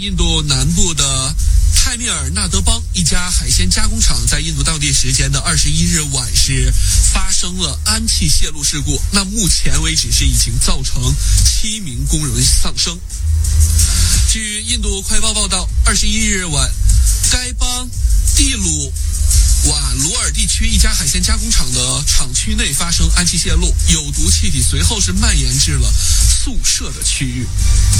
印度南部的泰米尔纳德邦一家海鲜加工厂在印度当地时间的21日晚是发生了氨气泄漏事故，那目前为止是已经造成7名工人丧生。据印度快报报道，21日晚，该邦蒂鲁瓦鲁尔地区一家海鲜加工厂的厂区内发生氨气泄漏，有毒气体随后是蔓延至了宿舍的区域。